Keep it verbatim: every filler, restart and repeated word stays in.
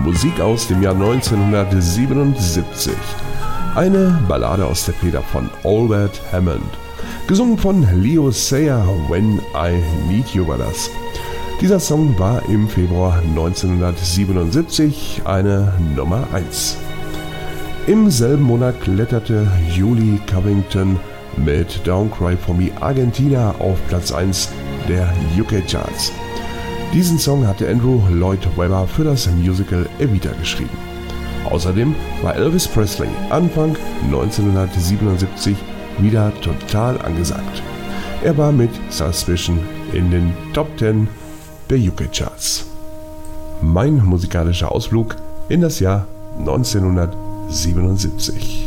Musik aus dem Jahr neunzehnhundertsiebenundsiebzig. Eine Ballade aus der Feder von Albert Hammond. Gesungen von Leo Sayer, When I Need You war das. Dieser Song war im Februar neunzehnhundertsiebenundsiebzig eine Nummer eins. Im selben Monat kletterte Julie Covington mit Don't Cry For Me Argentina auf Platz eins der U K-Charts. Diesen Song hatte Andrew Lloyd Webber für das Musical Evita geschrieben. Außerdem war Elvis Presley Anfang neunzehnhundertsiebenundsiebzig wieder total angesagt. Er war mit Suspicion in den Top zehn der U K-Charts. Mein musikalischer Ausflug in das Jahr neunzehnhundertsiebenundsiebzig.